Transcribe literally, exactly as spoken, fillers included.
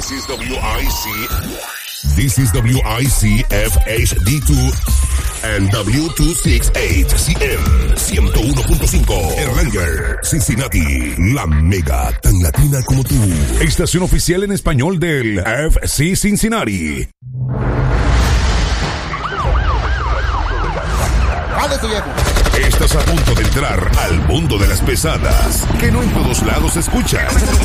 This is W I C. This is W I C F H D two and W two sixty-eight C M ciento uno punto cinco Erlanger, Cincinnati, la mega tan latina como tú. Estación oficial en español del F C Cincinnati. Estás a punto de entrar al mundo de las pesadas, que no en todos lados escuchas.